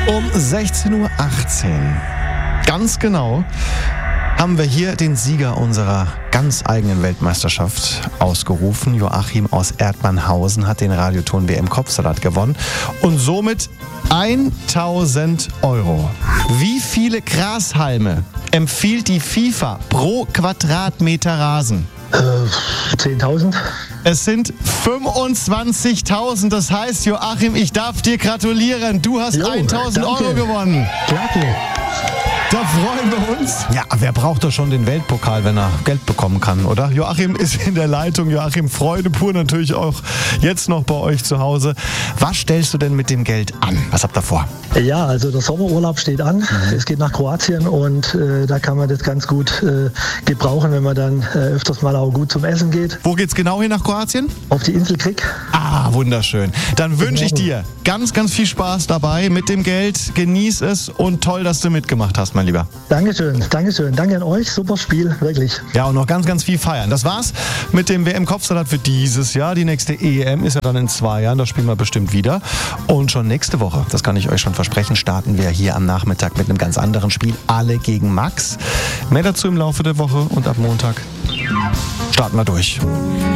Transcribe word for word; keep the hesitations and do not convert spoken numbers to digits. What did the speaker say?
Um sechzehn Uhr achtzehn, ganz genau, haben wir hier den Sieger unserer ganz eigenen Weltmeisterschaft ausgerufen. Joachim aus Erdmannhausen hat den Radioton W M Kopfsalat gewonnen und somit tausend Euro. Wie viele Grashalme empfiehlt die FIFA pro Quadratmeter Rasen? Äh, zehntausend. Es sind fünfundzwanzigtausend. Das heißt, Joachim, ich darf dir gratulieren. Du hast Jo, tausend danke. Euro gewonnen. Klasse. Da freuen wir uns. Ja, wer braucht doch schon den Weltpokal, wenn er Geld bekommen kann, oder? Joachim ist in der Leitung. Joachim, Freude pur natürlich auch jetzt noch bei euch zu Hause. Was stellst du denn mit dem Geld an? Was habt ihr vor? Ja, also der Sommerurlaub steht an. Es geht nach Kroatien und äh, da kann man das ganz gut äh, gebrauchen, wenn man dann äh, öfters mal auch gut zum Essen geht. Wo geht's genau hin nach Kroatien? Auf die Insel Krieg. Ah, wunderschön. Dann wünsche ich dir ganz, ganz viel Spaß dabei mit dem Geld. Genieß es und toll, dass du mitgemacht hast, mein Lieber. Dankeschön, Dankeschön. Danke an euch. Super Spiel, wirklich. Ja, und noch ganz, ganz viel feiern. Das war's mit dem W M-Kopfsalat für dieses Jahr. Die nächste E M ist ja dann in zwei Jahren. Da spielen wir bestimmt wieder. Und schon nächste Woche, das kann ich euch schon versprechen, starten wir hier am Nachmittag mit einem ganz anderen Spiel. Alle gegen Max. Mehr dazu im Laufe der Woche und ab Montag starten wir durch.